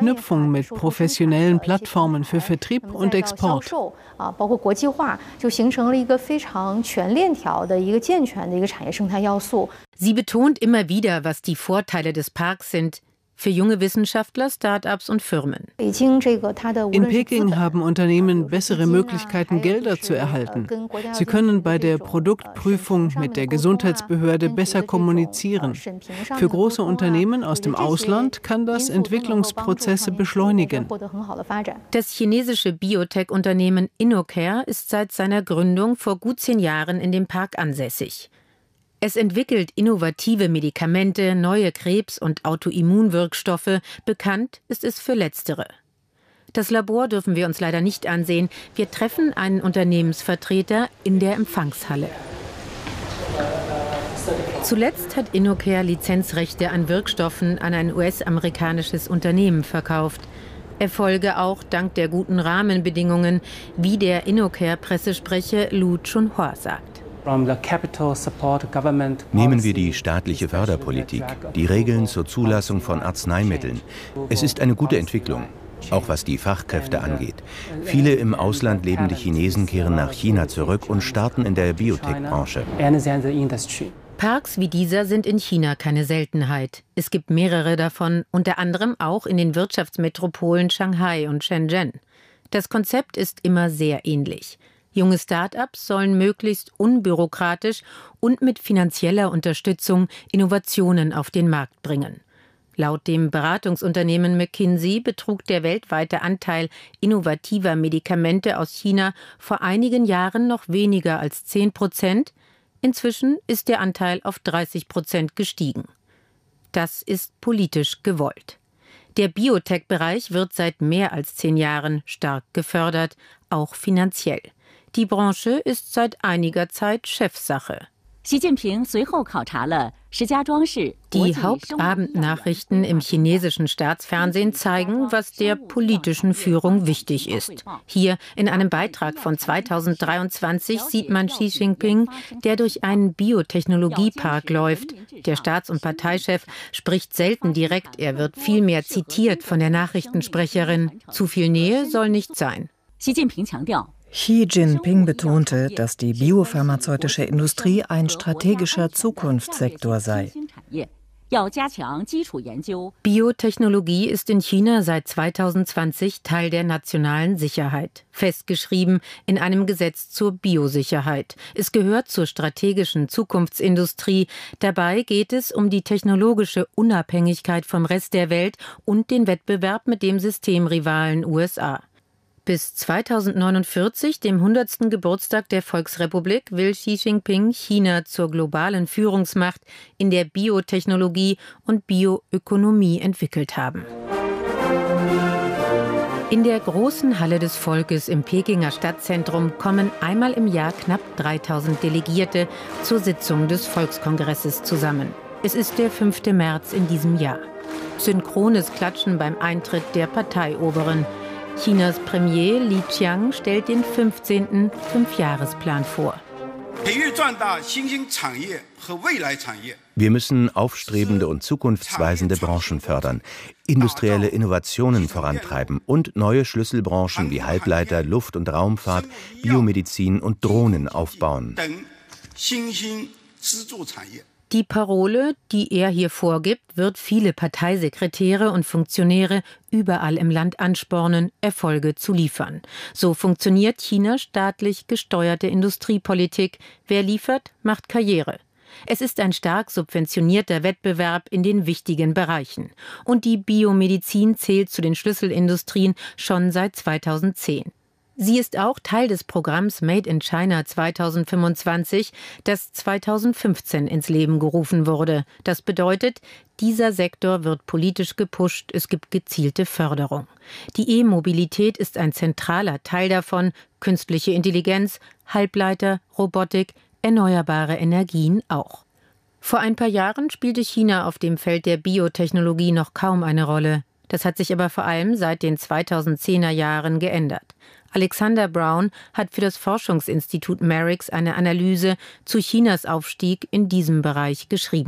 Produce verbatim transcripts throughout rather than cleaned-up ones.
Verknüpfung mit professionellen Plattformen für Vertrieb und Export. Sie betont immer wieder, was die Vorteile des Parks sind. Für junge Wissenschaftler, Start-ups und Firmen. In Peking haben Unternehmen bessere Möglichkeiten, Gelder zu erhalten. Sie können bei der Produktprüfung mit der Gesundheitsbehörde besser kommunizieren. Für große Unternehmen aus dem Ausland kann das Entwicklungsprozesse beschleunigen. Das chinesische Biotech-Unternehmen InnoCare ist seit seiner Gründung vor gut zehn Jahren in dem Park ansässig. Es entwickelt innovative Medikamente, neue Krebs- und Autoimmunwirkstoffe. Bekannt ist es für letztere. Das Labor dürfen wir uns leider nicht ansehen. Wir treffen einen Unternehmensvertreter in der Empfangshalle. Zuletzt hat InnoCare Lizenzrechte an Wirkstoffen an ein U S-amerikanisches Unternehmen verkauft. Erfolge auch dank der guten Rahmenbedingungen, wie der InnoCare-Pressesprecher Lu Chunhua sagt. Nehmen wir die staatliche Förderpolitik, die Regeln zur Zulassung von Arzneimitteln. Es ist eine gute Entwicklung, auch was die Fachkräfte angeht. Viele im Ausland lebende Chinesen kehren nach China zurück und starten in der Biotech-Branche. Parks wie dieser sind in China keine Seltenheit. Es gibt mehrere davon, unter anderem auch in den Wirtschaftsmetropolen Shanghai und Shenzhen. Das Konzept ist immer sehr ähnlich. Junge Start-ups sollen möglichst unbürokratisch und mit finanzieller Unterstützung Innovationen auf den Markt bringen. Laut dem Beratungsunternehmen McKinsey betrug der weltweite Anteil innovativer Medikamente aus China vor einigen Jahren noch weniger als zehn Prozent. Inzwischen ist der Anteil auf dreißig Prozent gestiegen. Das ist politisch gewollt. Der Biotech-Bereich wird seit mehr als zehn Jahren stark gefördert, auch finanziell. Die Branche ist seit einiger Zeit Chefsache. Die Hauptabendnachrichten im chinesischen Staatsfernsehen zeigen, was der politischen Führung wichtig ist. Hier in einem Beitrag von zweitausenddreiundzwanzig sieht man Xi Jinping, der durch einen Biotechnologiepark läuft. Der Staats- und Parteichef spricht selten direkt, er wird vielmehr zitiert von der Nachrichtensprecherin. Zu viel Nähe soll nicht sein. Xi Jinping betonte, dass die biopharmazeutische Industrie ein strategischer Zukunftssektor sei. Biotechnologie ist in China seit zweitausendzwanzig Teil der nationalen Sicherheit, festgeschrieben in einem Gesetz zur Biosicherheit. Es gehört zur strategischen Zukunftsindustrie. Dabei geht es um die technologische Unabhängigkeit vom Rest der Welt und den Wettbewerb mit dem Systemrivalen U S A. Bis zweitausendneunundvierzig, dem hundertsten Geburtstag der Volksrepublik, will Xi Jinping China zur globalen Führungsmacht in der Biotechnologie und Bioökonomie entwickelt haben. In der großen Halle des Volkes im Pekinger Stadtzentrum kommen einmal im Jahr knapp dreitausend Delegierte zur Sitzung des Volkskongresses zusammen. Es ist der fünfte März in diesem Jahr. Synchrones Klatschen beim Eintritt der Parteioberen. Chinas Premier Li Qiang stellt den fünfzehnten Fünfjahresplan vor. Wir müssen aufstrebende und zukunftsweisende Branchen fördern, industrielle Innovationen vorantreiben und neue Schlüsselbranchen wie Halbleiter, Luft- und Raumfahrt, Biomedizin und Drohnen aufbauen. Die Parole, die er hier vorgibt, wird viele Parteisekretäre und Funktionäre überall im Land anspornen, Erfolge zu liefern. So funktioniert Chinas staatlich gesteuerte Industriepolitik. Wer liefert, macht Karriere. Es ist ein stark subventionierter Wettbewerb in den wichtigen Bereichen. Und die Biomedizin zählt zu den Schlüsselindustrien schon seit zweitausendzehn. Sie ist auch Teil des Programms Made in China zweitausendfünfundzwanzig, das zweitausendfünfzehn ins Leben gerufen wurde. Das bedeutet, dieser Sektor wird politisch gepusht, es gibt gezielte Förderung. Die E-Mobilität ist ein zentraler Teil davon, künstliche Intelligenz, Halbleiter, Robotik, erneuerbare Energien auch. Vor ein paar Jahren spielte China auf dem Feld der Biotechnologie noch kaum eine Rolle. Das hat sich aber vor allem seit den zweitausendzehner Jahren geändert. Alexander Brown hat für das Forschungsinstitut Merix eine Analyse zu Chinas Aufstieg in diesem Bereich geschrieben.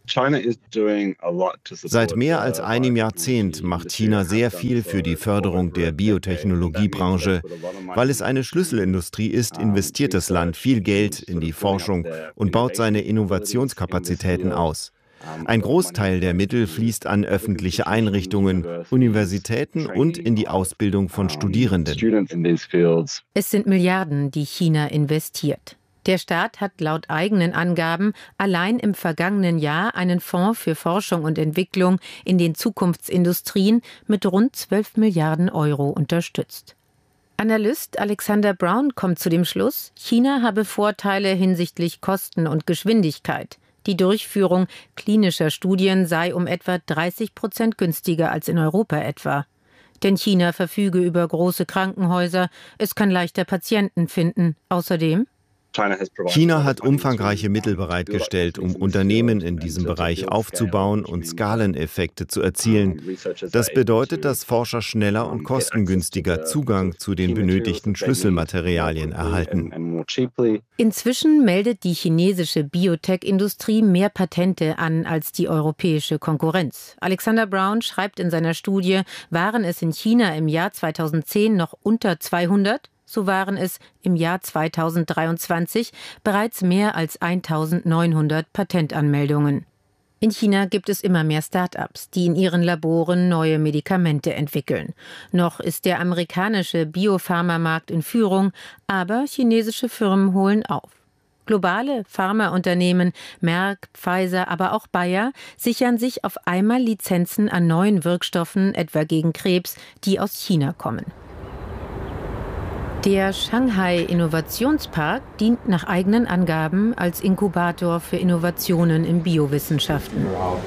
Seit mehr als einem Jahrzehnt macht China sehr viel für die Förderung der Biotechnologiebranche. Weil es eine Schlüsselindustrie ist, investiert das Land viel Geld in die Forschung und baut seine Innovationskapazitäten aus. Ein Großteil der Mittel fließt an öffentliche Einrichtungen, Universitäten und in die Ausbildung von Studierenden. Es sind Milliarden, die China investiert. Der Staat hat laut eigenen Angaben allein im vergangenen Jahr einen Fonds für Forschung und Entwicklung in den Zukunftsindustrien mit rund zwölf Milliarden Euro unterstützt. Analyst Alexander Brown kommt zu dem Schluss, China habe Vorteile hinsichtlich Kosten und Geschwindigkeit. Die Durchführung klinischer Studien sei um etwa dreißig Prozent günstiger als in Europa etwa. Denn China verfüge über große Krankenhäuser, es kann leichter Patienten finden. Außerdem China hat umfangreiche Mittel bereitgestellt, um Unternehmen in diesem Bereich aufzubauen und Skaleneffekte zu erzielen. Das bedeutet, dass Forscher schneller und kostengünstiger Zugang zu den benötigten Schlüsselmaterialien erhalten. Inzwischen meldet die chinesische Biotech-Industrie mehr Patente an als die europäische Konkurrenz. Alexander Brown schreibt in seiner Studie, waren es in China im Jahr zweitausendzehn noch unter zweihundert? So waren es im Jahr zweitausenddreiundzwanzig bereits mehr als eintausendneunhundert Patentanmeldungen. In China gibt es immer mehr Start-ups, die in ihren Laboren neue Medikamente entwickeln. Noch ist der amerikanische Biopharmamarkt in Führung, aber chinesische Firmen holen auf. Globale Pharmaunternehmen, Merck, Pfizer, aber auch Bayer sichern sich auf einmal Lizenzen an neuen Wirkstoffen, etwa gegen Krebs, die aus China kommen. Der Shanghai Innovationspark dient nach eigenen Angaben als Inkubator für Innovationen in Biowissenschaften.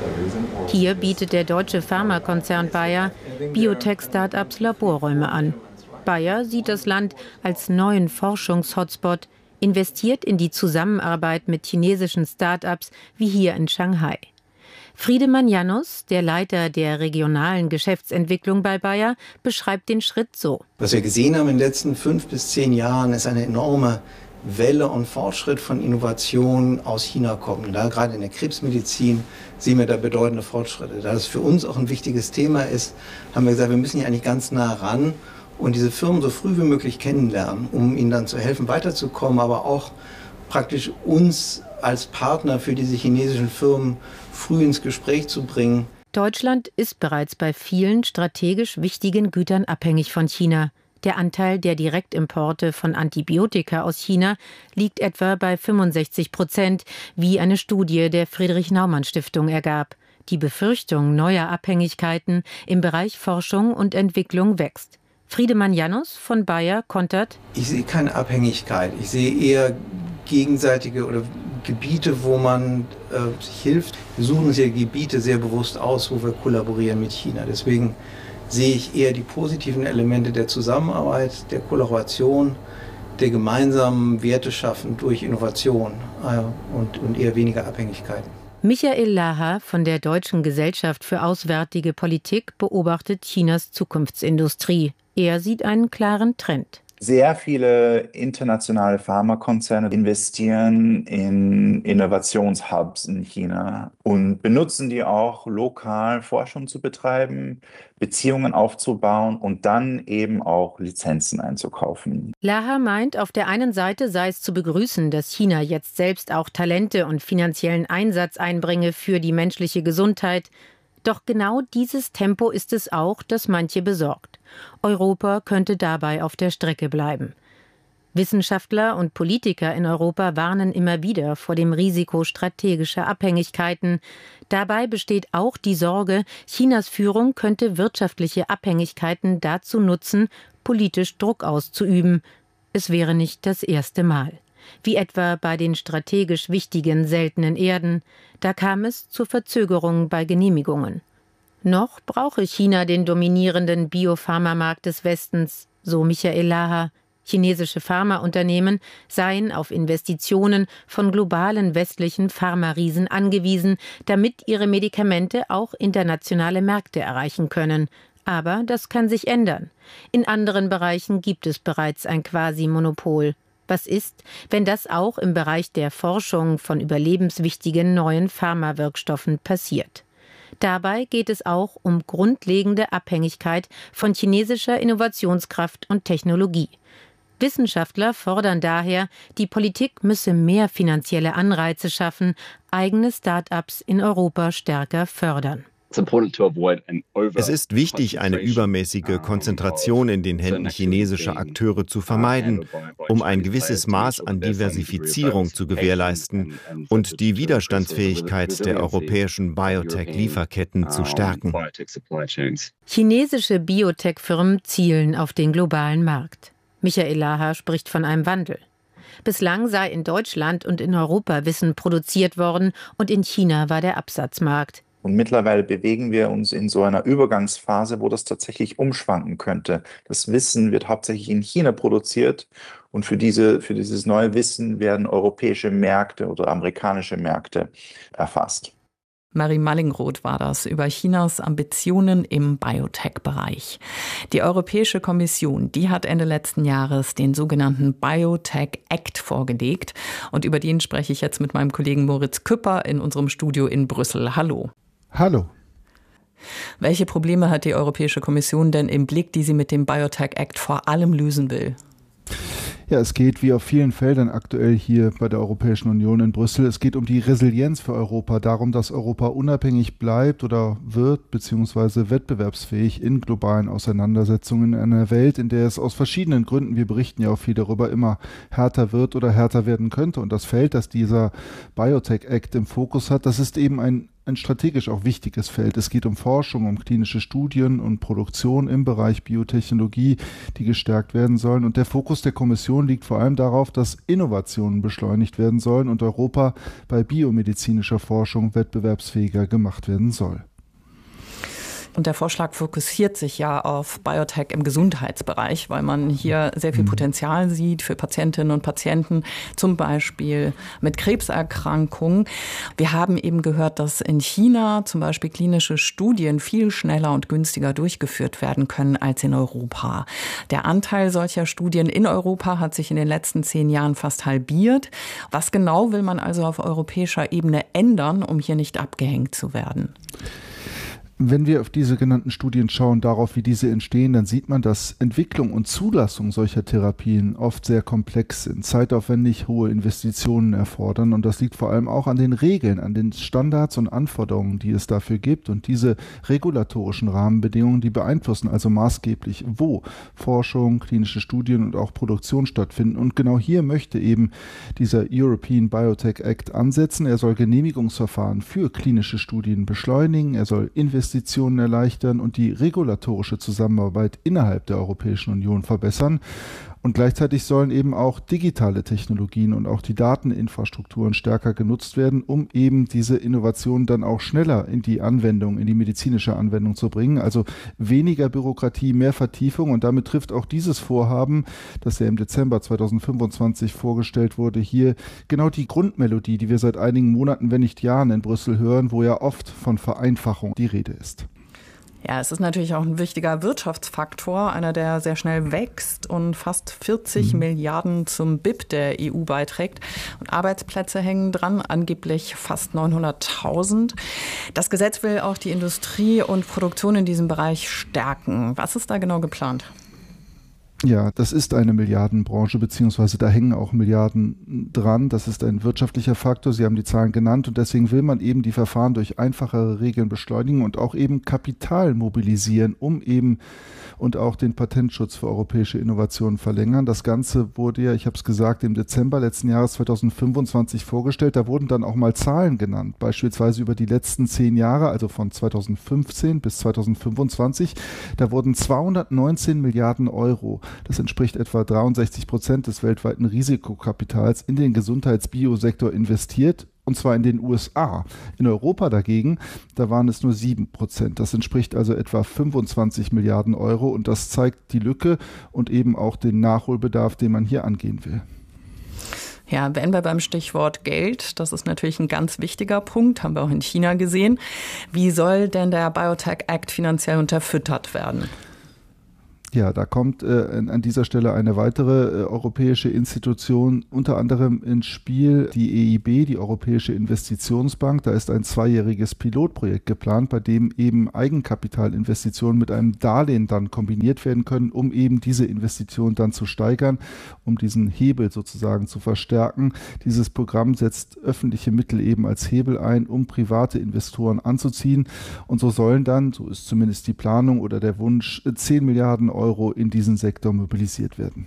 Hier bietet der deutsche Pharmakonzern Bayer Biotech-Startups Laborräume an. Bayer sieht das Land als neuen Forschungs-Hotspot, investiert in die Zusammenarbeit mit chinesischen Startups wie hier in Shanghai. Friedemann Janus, der Leiter der regionalen Geschäftsentwicklung bei Bayer, beschreibt den Schritt so. Was wir gesehen haben in den letzten fünf bis zehn Jahren, ist eine enorme Welle und Fortschritt von Innovationen aus China kommen. Da gerade in der Krebsmedizin sehen wir da bedeutende Fortschritte. Da es für uns auch ein wichtiges Thema ist, haben wir gesagt, wir müssen hier eigentlich ganz nah ran und diese Firmen so früh wie möglich kennenlernen, um ihnen dann zu helfen, weiterzukommen, aber auch praktisch uns als Partner für diese chinesischen Firmen früh ins Gespräch zu bringen. Deutschland ist bereits bei vielen strategisch wichtigen Gütern abhängig von China. Der Anteil der Direktimporte von Antibiotika aus China liegt etwa bei fünfundsechzig Prozent, wie eine Studie der Friedrich-Naumann-Stiftung ergab. Die Befürchtung neuer Abhängigkeiten im Bereich Forschung und Entwicklung wächst. Friedemann Janus von Bayer kontert: Ich sehe keine Abhängigkeit. Ich sehe eher gegenseitige oder Gebiete, wo man äh, sich hilft. Wir suchen uns ja Gebiete sehr bewusst aus, wo wir kollaborieren mit China. Deswegen sehe ich eher die positiven Elemente der Zusammenarbeit, der Kollaboration, der gemeinsamen Werte schaffen durch Innovation äh, und, und eher weniger Abhängigkeiten. Michael Laha von der Deutschen Gesellschaft für Auswärtige Politik beobachtet Chinas Zukunftsindustrie. Er sieht einen klaren Trend. Sehr viele internationale Pharmakonzerne investieren in Innovationshubs in China und benutzen die auch, lokal Forschung zu betreiben, Beziehungen aufzubauen und dann eben auch Lizenzen einzukaufen. Laha meint, auf der einen Seite sei es zu begrüßen, dass China jetzt selbst auch Talente und finanziellen Einsatz einbringe für die menschliche Gesundheit. Doch genau dieses Tempo ist es auch, das manche besorgt. Europa könnte dabei auf der Strecke bleiben. Wissenschaftler und Politiker in Europa warnen immer wieder vor dem Risiko strategischer Abhängigkeiten. Dabei besteht auch die Sorge, Chinas Führung könnte wirtschaftliche Abhängigkeiten dazu nutzen, politisch Druck auszuüben. Es wäre nicht das erste Mal. Wie etwa bei den strategisch wichtigen seltenen Erden. Da kam es zu Verzögerungen bei Genehmigungen. Noch brauche China den dominierenden Biopharmamarkt des Westens, so Michael Laha. Chinesische Pharmaunternehmen seien auf Investitionen von globalen westlichen Pharmariesen angewiesen, damit ihre Medikamente auch internationale Märkte erreichen können. Aber das kann sich ändern. In anderen Bereichen gibt es bereits ein Quasi-Monopol. Was ist, wenn das auch im Bereich der Forschung von überlebenswichtigen neuen Pharmawirkstoffen passiert? Dabei geht es auch um grundlegende Abhängigkeit von chinesischer Innovationskraft und Technologie. Wissenschaftler fordern daher, die Politik müsse mehr finanzielle Anreize schaffen, eigene Start-ups in Europa stärker fördern. Es ist wichtig, eine übermäßige Konzentration in den Händen chinesischer Akteure zu vermeiden, um ein gewisses Maß an Diversifizierung zu gewährleisten und die Widerstandsfähigkeit der europäischen Biotech-Lieferketten zu stärken. Chinesische Biotech-Firmen zielen auf den globalen Markt. Michael Laha spricht von einem Wandel. Bislang sei in Deutschland und in Europa Wissen produziert worden und in China war der Absatzmarkt. Und mittlerweile bewegen wir uns in so einer Übergangsphase, wo das tatsächlich umschwanken könnte. Das Wissen wird hauptsächlich in China produziert und für diese, für dieses neue Wissen werden europäische Märkte oder amerikanische Märkte erfasst. Marie Mallingroth war das über Chinas Ambitionen im Biotech-Bereich. Die Europäische Kommission, die hat Ende letzten Jahres den sogenannten Biotech Act vorgelegt. Und über den spreche ich jetzt mit meinem Kollegen Moritz Küpper in unserem Studio in Brüssel. Hallo. Hallo. Welche Probleme hat die Europäische Kommission denn im Blick, die sie mit dem Biotech Act vor allem lösen will? Ja, es geht wie auf vielen Feldern aktuell hier bei der Europäischen Union in Brüssel. Es geht um die Resilienz für Europa, darum, dass Europa unabhängig bleibt oder wird, beziehungsweise wettbewerbsfähig in globalen Auseinandersetzungen in einer Welt, in der es aus verschiedenen Gründen, wir berichten ja auch viel darüber, immer härter wird oder härter werden könnte. Und das Feld, das dieser Biotech Act im Fokus hat, das ist eben ein ein strategisch auch wichtiges Feld. Es geht um Forschung, um klinische Studien und Produktion im Bereich Biotechnologie, die gestärkt werden sollen. Und der Fokus der Kommission liegt vor allem darauf, dass Innovationen beschleunigt werden sollen und Europa bei biomedizinischer Forschung wettbewerbsfähiger gemacht werden soll. Und der Vorschlag fokussiert sich ja auf Biotech im Gesundheitsbereich, weil man hier sehr viel Potenzial sieht für Patientinnen und Patienten, zum Beispiel mit Krebserkrankungen. Wir haben eben gehört, dass in China zum Beispiel klinische Studien viel schneller und günstiger durchgeführt werden können als in Europa. Der Anteil solcher Studien in Europa hat sich in den letzten zehn Jahren fast halbiert. Was genau will man also auf europäischer Ebene ändern, um hier nicht abgehängt zu werden? Wenn wir auf diese genannten Studien schauen, darauf, wie diese entstehen, dann sieht man, dass Entwicklung und Zulassung solcher Therapien oft sehr komplex sind, zeitaufwendig hohe Investitionen erfordern. Und das liegt vor allem auch an den Regeln, an den Standards und Anforderungen, die es dafür gibt. Und diese regulatorischen Rahmenbedingungen, die beeinflussen also maßgeblich, wo Forschung, klinische Studien und auch Produktion stattfinden. Und genau hier möchte eben dieser European Biotech Act ansetzen. Er soll Genehmigungsverfahren für klinische Studien beschleunigen. Er soll Investitionen Investitionen erleichtern und die regulatorische Zusammenarbeit innerhalb der Europäischen Union verbessern. Und gleichzeitig sollen eben auch digitale Technologien und auch die Dateninfrastrukturen stärker genutzt werden, um eben diese Innovationen dann auch schneller in die Anwendung, in die medizinische Anwendung zu bringen. Also weniger Bürokratie, mehr Vertiefung. Und damit trifft auch dieses Vorhaben, das ja im Dezember zweitausendfünfundzwanzig vorgestellt wurde, hier genau die Grundmelodie, die wir seit einigen Monaten, wenn nicht Jahren in Brüssel hören, wo ja oft von Vereinfachung die Rede ist. Ja, es ist natürlich auch ein wichtiger Wirtschaftsfaktor, einer, der sehr schnell wächst und fast vierzig mhm. Milliarden zum B I P der E U beiträgt. Und Arbeitsplätze hängen dran, angeblich fast neunhunderttausend. Das Gesetz will auch die Industrie und Produktion in diesem Bereich stärken. Was ist da genau geplant? Ja, das ist eine Milliardenbranche, beziehungsweise da hängen auch Milliarden dran. Das ist ein wirtschaftlicher Faktor. Sie haben die Zahlen genannt und deswegen will man eben die Verfahren durch einfachere Regeln beschleunigen und auch eben Kapital mobilisieren, um eben und auch den Patentschutz für europäische Innovationen verlängern. Das Ganze wurde ja, ich habe es gesagt, im Dezember letzten Jahres zweitausendfünfundzwanzig vorgestellt. Da wurden dann auch mal Zahlen genannt, beispielsweise über die letzten zehn Jahre, also von zweitausendfünfzehn bis zweitausendfünfundzwanzig. Da wurden zweihundertneunzehn Milliarden Euro, das entspricht etwa dreiundsechzig Prozent des weltweiten Risikokapitals, in den Gesundheitsbiosektor investiert. Und zwar in den U S A. In Europa dagegen, da waren es nur sieben Prozent. Das entspricht also etwa fünfundzwanzig Milliarden Euro. Und das zeigt die Lücke und eben auch den Nachholbedarf, den man hier angehen will. Ja, wenn wir beim Stichwort Geld, das ist natürlich ein ganz wichtiger Punkt, haben wir auch in China gesehen. Wie soll denn der Biotech Act finanziell unterfüttert werden? Ja, da kommt äh, an dieser Stelle eine weitere äh, europäische Institution unter anderem ins Spiel, die E I B, die Europäische Investitionsbank. Da ist ein zweijähriges Pilotprojekt geplant, bei dem eben Eigenkapitalinvestitionen mit einem Darlehen dann kombiniert werden können, um eben diese Investition dann zu steigern, um diesen Hebel sozusagen zu verstärken. Dieses Programm setzt öffentliche Mittel eben als Hebel ein, um private Investoren anzuziehen. Und so sollen dann, so ist zumindest die Planung oder der Wunsch, zehn Milliarden Euro Euro in diesen Sektor mobilisiert werden.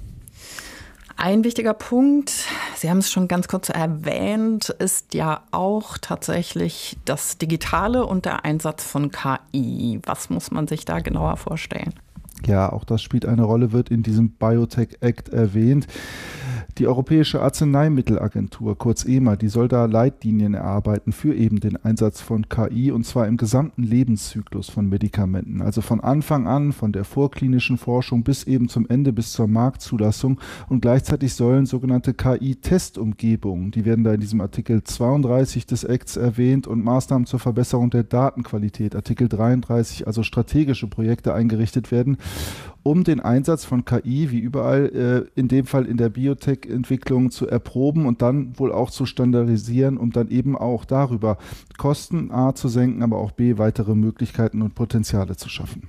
Ein wichtiger Punkt, Sie haben es schon ganz kurz erwähnt, ist ja auch tatsächlich das Digitale und der Einsatz von K I. Was muss man sich da genauer vorstellen? Ja, auch das spielt eine Rolle, wird in diesem Biotech Act erwähnt. Die Europäische Arzneimittelagentur, kurz E M A, die soll da Leitlinien erarbeiten für eben den Einsatz von K I, und zwar im gesamten Lebenszyklus von Medikamenten. Also von Anfang an, von der vorklinischen Forschung bis eben zum Ende, bis zur Marktzulassung. Und gleichzeitig sollen sogenannte K I-Testumgebungen, die werden da in diesem Artikel zweiunddreißig des Acts erwähnt, und Maßnahmen zur Verbesserung der Datenqualität, Artikel dreiunddreißig, also strategische Projekte eingerichtet werden, um den Einsatz von K I, wie überall, äh, in dem Fall in der Biotech-Entwicklung, zu erproben und dann wohl auch zu standardisieren, um dann eben auch darüber Kosten A zu senken, aber auch B weitere Möglichkeiten und Potenziale zu schaffen.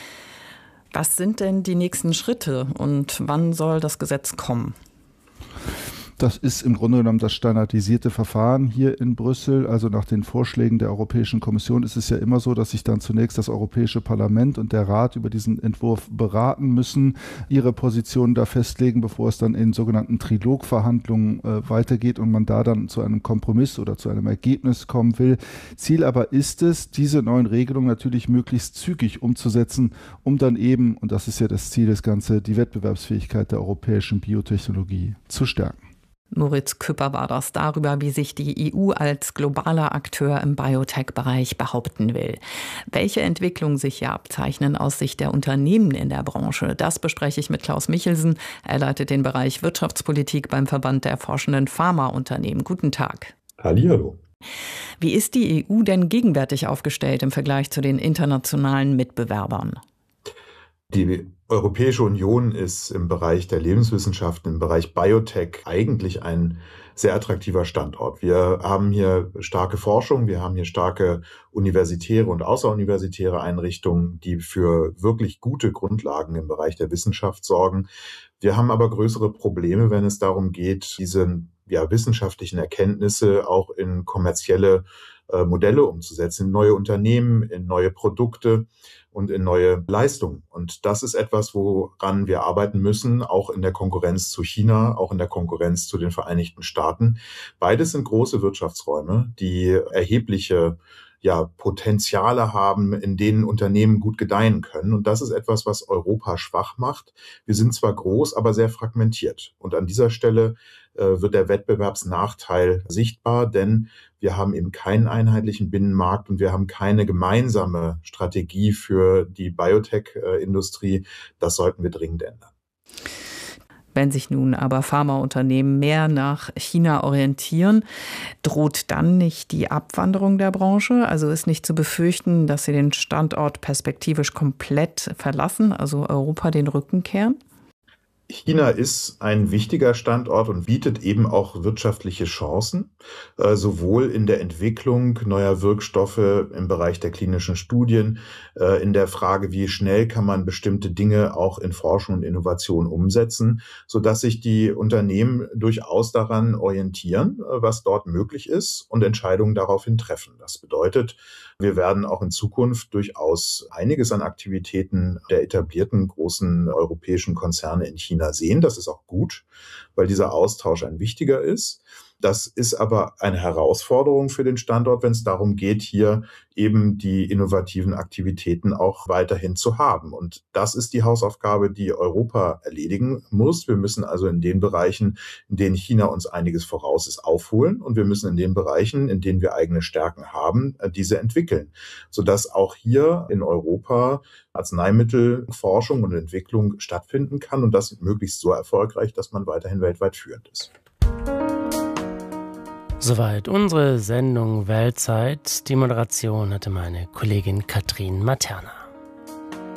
Was sind denn die nächsten Schritte und wann soll das Gesetz kommen? Das ist im Grunde genommen das standardisierte Verfahren hier in Brüssel. Also nach den Vorschlägen der Europäischen Kommission ist es ja immer so, dass sich dann zunächst das Europäische Parlament und der Rat über diesen Entwurf beraten müssen, ihre Positionen da festlegen, bevor es dann in sogenannten Trilogverhandlungen äh, weitergeht und man da dann zu einem Kompromiss oder zu einem Ergebnis kommen will. Ziel aber ist es, diese neuen Regelungen natürlich möglichst zügig umzusetzen, um dann eben, und das ist ja das Ziel des Ganzen, die Wettbewerbsfähigkeit der europäischen Biotechnologie zu stärken. Moritz Küpper war das darüber, wie sich die E U als globaler Akteur im Biotech-Bereich behaupten will. Welche Entwicklungen sich hier abzeichnen aus Sicht der Unternehmen in der Branche, das bespreche ich mit Klaus Michelsen. Er leitet den Bereich Wirtschaftspolitik beim Verband der forschenden Pharmaunternehmen. Guten Tag. Hallihallo. Wie ist die E U denn gegenwärtig aufgestellt im Vergleich zu den internationalen Mitbewerbern? Die Europäische Union ist im Bereich der Lebenswissenschaften, im Bereich Biotech eigentlich ein sehr attraktiver Standort. Wir haben hier starke Forschung, wir haben hier starke universitäre und außeruniversitäre Einrichtungen, die für wirklich gute Grundlagen im Bereich der Wissenschaft sorgen. Wir haben aber größere Probleme, wenn es darum geht, diese ja, wissenschaftlichen Erkenntnisse auch in kommerzielle äh, Modelle umzusetzen, in neue Unternehmen, in neue Produkte und in neue Leistungen. Und das ist etwas, woran wir arbeiten müssen, auch in der Konkurrenz zu China, auch in der Konkurrenz zu den Vereinigten Staaten. Beides sind große Wirtschaftsräume, die erhebliche ja, Potenziale haben, in denen Unternehmen gut gedeihen können. Und das ist etwas, was Europa schwach macht. Wir sind zwar groß, aber sehr fragmentiert. Und an dieser Stelle äh, wird der Wettbewerbsnachteil sichtbar, denn wir haben eben keinen einheitlichen Binnenmarkt und wir haben keine gemeinsame Strategie für die Biotech-Industrie. Das sollten wir dringend ändern. Wenn sich nun aber Pharmaunternehmen mehr nach China orientieren, droht dann nicht die Abwanderung der Branche? Also ist nicht zu befürchten, dass sie den Standort perspektivisch komplett verlassen, also Europa den Rücken kehren? China ist ein wichtiger Standort und bietet eben auch wirtschaftliche Chancen, äh, sowohl in der Entwicklung neuer Wirkstoffe im Bereich der klinischen Studien, äh, in der Frage, wie schnell kann man bestimmte Dinge auch in Forschung und Innovation umsetzen, sodass sich die Unternehmen durchaus daran orientieren, äh, was dort möglich ist und Entscheidungen daraufhin treffen. Das bedeutet, wir werden auch in Zukunft durchaus einiges an Aktivitäten der etablierten großen europäischen Konzerne in China sehen. Das ist auch gut, weil dieser Austausch ein wichtiger ist. Das ist aber eine Herausforderung für den Standort, wenn es darum geht, hier eben die innovativen Aktivitäten auch weiterhin zu haben. Und das ist die Hausaufgabe, die Europa erledigen muss. Wir müssen also in den Bereichen, in denen China uns einiges voraus ist, aufholen. Und wir müssen in den Bereichen, in denen wir eigene Stärken haben, diese entwickeln, sodass auch hier in Europa Arzneimittelforschung und Entwicklung stattfinden kann und das möglichst so erfolgreich, dass man weiterhin weltweit führend ist. Soweit unsere Sendung Weltzeit. Die Moderation hatte meine Kollegin Katrin Materna.